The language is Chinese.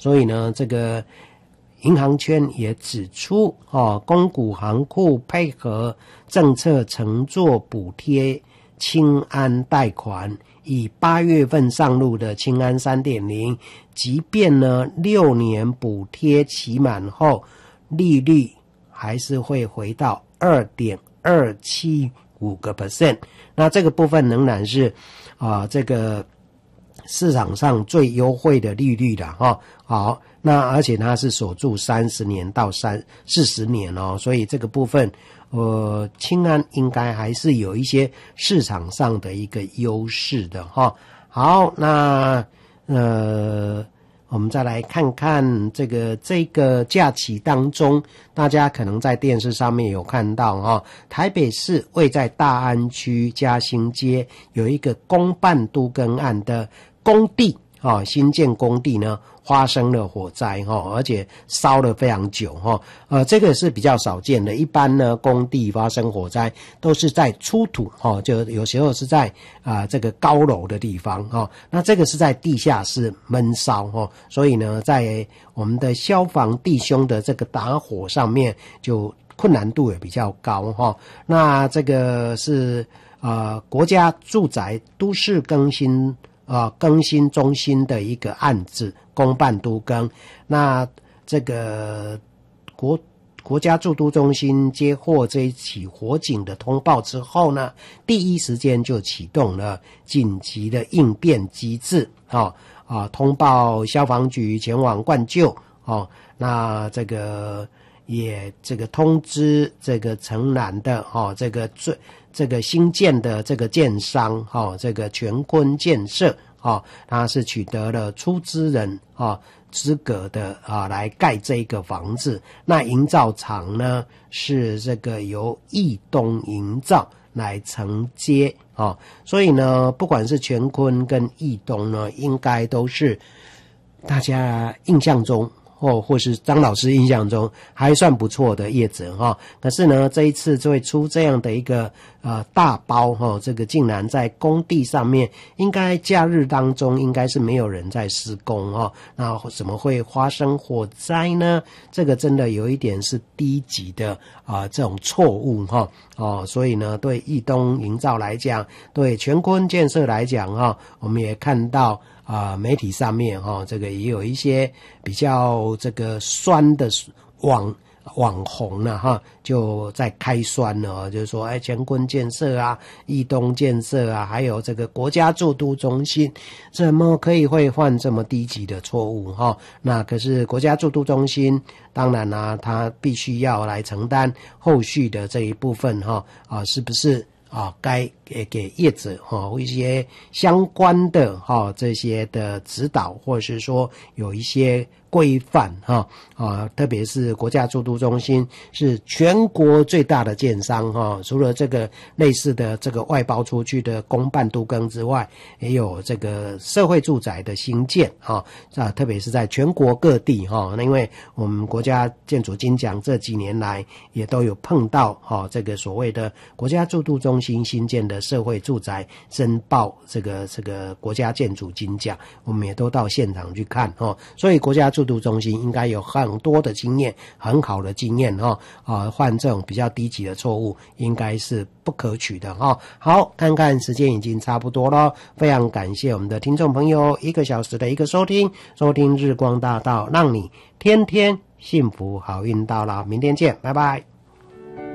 所以呢，这个银行圈也指出，公股行库配合政策承做补贴青安贷款，以8月份上路的青安 3.0， 即便呢6年补贴期满后，利率还是会回到 2.275%。那这个部分仍然是这个市场上最优惠的利率了哈。好，那而且它是锁住30年到40年哦，所以这个部分青安应该还是有一些市场上的一个优势的哈。好，那我们再来看看这个假期当中，大家可能在电视上面有看到台北市位在大安区嘉兴街有一个公办都更案的工地新建工地呢发生了火灾而且烧了非常久这个是比较少见的。一般呢工地发生火灾都是在出土就有时候是在这个高楼的地方那这个是在地下室闷烧所以呢在我们的消防弟兄的这个打火上面就困难度也比较高那这个是国家住宅都市更新中心的一个案子，公办都更。那这个国家住都中心接获这一起火警的通报之后呢，第一时间就启动了紧急的应变机制通报消防局前往灌救那这个也通知这个城南的这个新建的这个建商这个全坤建设它是取得了出资人资格的来盖这个房子。那营造厂呢是这个由义东营造来承接所以呢不管是全坤跟义东呢应该都是大家印象中或是张老师印象中还算不错的业者可是呢这一次就会出这样的一个大包这个竟然在工地上面，应该假日当中应该是没有人在施工那怎么会发生火灾呢？这个真的有一点是低级的这种错误所以呢对义东营造来讲，对全坤建设来讲我们也看到媒体上面这个也有一些比较这个酸的网红了就在开酸了就是说全坤建设义东建设还有这个国家住都中心怎么会犯这么低级的错误那可是国家住都中心当然他必须要来承担后续的这一部分是不是该给业者一些相关的这些的指导，或者是说有一些规范特别是国家住都中心是全国最大的建商除了这个类似的这个外包出去的公办都更之外，也有这个社会住宅的兴建特别是在全国各地那因为我们国家建筑金奖这几年来也都有碰到这个所谓的国家住都中心新建的社会住宅申报这个国家建筑金奖，我们也都到现场去看所以国家住都中心应该有很多的经验，很好的经验犯这种比较低级的错误应该是不可取的好，看看时间已经差不多了，非常感谢我们的听众朋友1个小时的一个收听日光大道，让你天天幸福好运到了，明天见，拜拜。